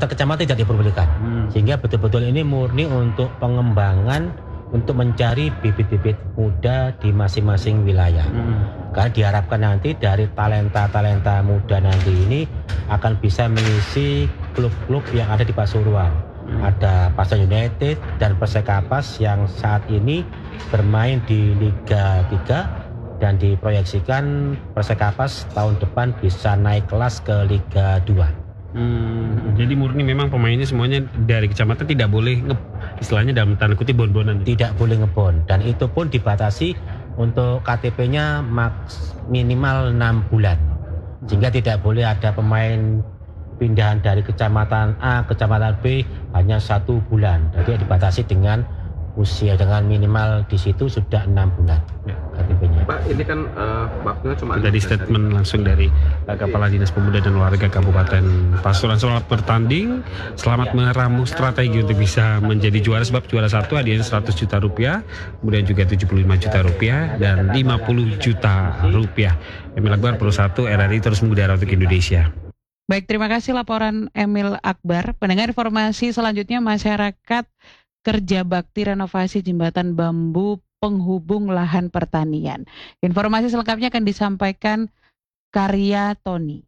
antar kecamatan tidak diperbolehkan. Sehingga betul-betul ini murni untuk pengembangan, untuk mencari bibit-bibit muda di masing-masing wilayah. Karena diharapkan nanti dari talenta-talenta muda nanti ini akan bisa mengisi klub-klub yang ada di Pasuruan. Ada Pasar United dan Persekapas yang saat ini bermain di Liga 3 dan diproyeksikan Persekapas tahun depan bisa naik kelas ke Liga 2. Jadi murni memang pemainnya semuanya dari kecamatan, tidak boleh istilahnya dalam tanda kutip bon-bonan. Tidak boleh ngebon, dan itu pun dibatasi untuk KTP-nya minimal 6 bulan. Sehingga tidak boleh ada pemain pindahan dari kecamatan A ke kecamatan B hanya 1 bulan. Jadi dibatasi dengan usia, dengan minimal di situ sudah 6 bulan KTP-nya. Pak, ini kan waktunya cuma tadi statement langsung dari Kepala Dinas Pemuda dan Olahraga Kabupaten Pasuruan. Selamat bertanding, selamat meramu strategi untuk bisa menjadi juara, sebab juara 1 hadiahnya 100 juta rupiah, kemudian juga 75 juta rupiah dan 50 juta rupiah. Emil Akbar, Pro 1 RRI terus mengudara untuk Indonesia. Baik, terima kasih laporan Emil Akbar. Pendengar, informasi selanjutnya, masyarakat kerja bakti renovasi jembatan bambu penghubung lahan pertanian. Informasi selengkapnya akan disampaikan Karya Tony.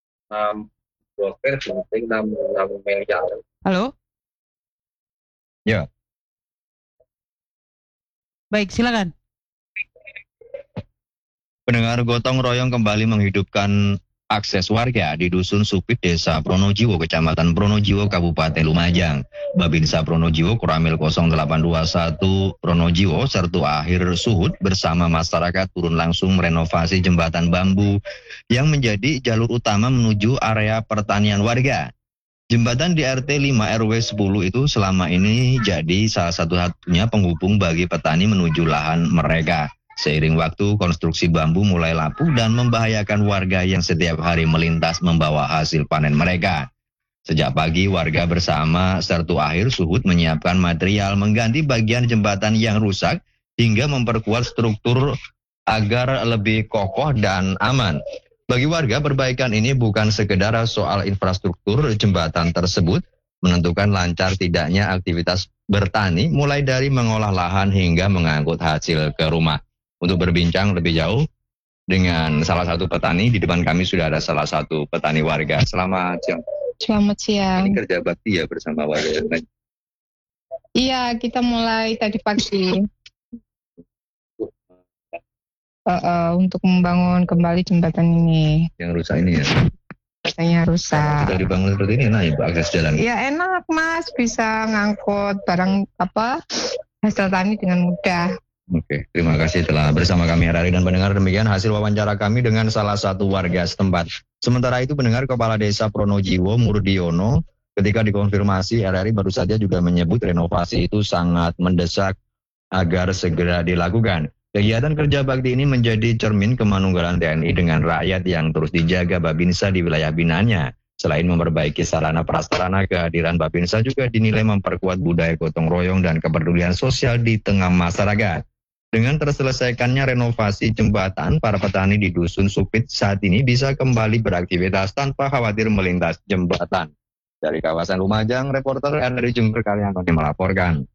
Halo? Ya. Baik, silakan. Pendengar, gotong royong kembali menghidupkan akses warga di Dusun Supit, Desa Pronojiwo, Kecamatan Pronojiwo, Kabupaten Lumajang. Babinsa Pronojiwo, Koramil 0821 Pronojiwo, Sertu Akhir Suhud bersama masyarakat turun langsung merenovasi jembatan bambu yang menjadi jalur utama menuju area pertanian warga. Jembatan di RT 5 RW 10 itu selama ini jadi salah satu-satunya penghubung bagi petani menuju lahan mereka. Seiring waktu, konstruksi bambu mulai lapuk dan membahayakan warga yang setiap hari melintas membawa hasil panen mereka. Sejak pagi, warga bersama Sertu Akhir Suhud menyiapkan material mengganti bagian jembatan yang rusak hingga memperkuat struktur agar lebih kokoh dan aman. Bagi warga, perbaikan ini bukan sekedar soal infrastruktur jembatan tersebut, menentukan lancar tidaknya aktivitas bertani mulai dari mengolah lahan hingga mengangkut hasil ke rumah. Untuk berbincang lebih jauh dengan salah satu petani, di depan kami sudah ada salah satu petani warga. Selamat siang. Selamat siang. Ini kerja bakti ya bersama warga. Iya, kita mulai tadi pagi. Untuk membangun kembali jembatan ini. Yang rusak ini ya? Jembatannya rusak. Sudah dibangun seperti ini, enak ya Pak, akses jalan? Ya enak Mas, bisa ngangkut barang hasil tani dengan mudah. Oke, terima kasih telah bersama kami RRI dan pendengar. Demikian hasil wawancara kami dengan salah satu warga setempat. Sementara itu pendengar, Kepala Desa Pronojiwo Murdiono ketika dikonfirmasi RRI baru saja juga menyebut renovasi itu sangat mendesak agar segera dilakukan. Kegiatan kerja bakti ini menjadi cermin kemanunggalan TNI dengan rakyat yang terus dijaga Babinsa di wilayah binaannya. Selain memperbaiki sarana prasarana, kehadiran Babinsa juga dinilai memperkuat budaya gotong royong dan kepedulian sosial di tengah masyarakat. Dengan terselesaikannya renovasi jembatan, para petani di Dusun Supit saat ini bisa kembali beraktivitas tanpa khawatir melintas jembatan. Dari kawasan Lumajang, reporter RRI Jember Karyanto melaporkan.